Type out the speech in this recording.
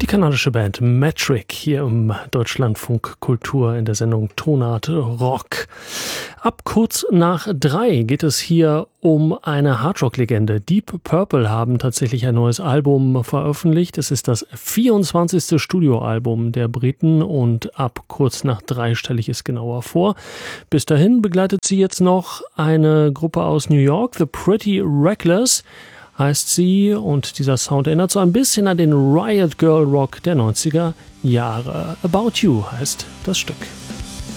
Die kanadische Band Metric hier im Deutschlandfunk Kultur in der Sendung Tonart Rock. Ab kurz nach 3 geht es hier um eine Hardrock-Legende. Deep Purple haben tatsächlich ein neues Album veröffentlicht. Es ist das 24. Studioalbum der Briten und ab kurz nach 3 stelle ich es genauer vor. Bis dahin begleitet sie jetzt noch eine Gruppe aus New York, The Pretty Reckless heißt sie, und dieser Sound erinnert so ein bisschen an den Riot Girl Rock der 90er Jahre. About You heißt das Stück.